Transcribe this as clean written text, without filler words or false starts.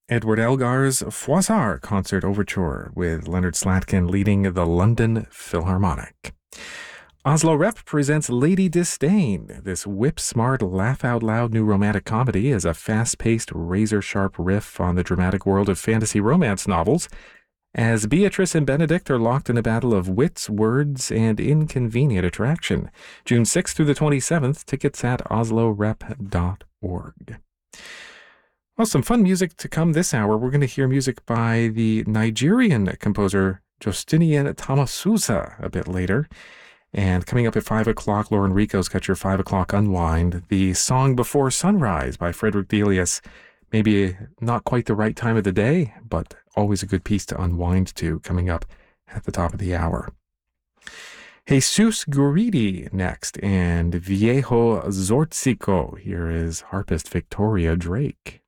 Edward Elgar's Froissart Concert Overture with Leonard Slatkin leading the London Philharmonic. Oslo Rep presents Lady Disdain. This whip-smart, laugh-out-loud new romantic comedy is a fast-paced, razor-sharp riff on the dramatic world of fantasy romance novels, as Beatrice and Benedict are locked in a battle of wits, words, and inconvenient attraction. June 6th through the 27th, tickets at oslorep.org. Well, some fun music to come this hour. We're going to hear music by the Nigerian composer Justinian Tamasusa a bit later. And coming up at 5 o'clock, Lauren Rico's got your 5 o'clock unwind. The Song Before Sunrise by Frederick Delius. Maybe not quite the right time of the day, but always a good piece to unwind to, coming up at the top of the hour. Jesus Guridi next, and Viejo Zortzico. Here is harpist Victoria Drake.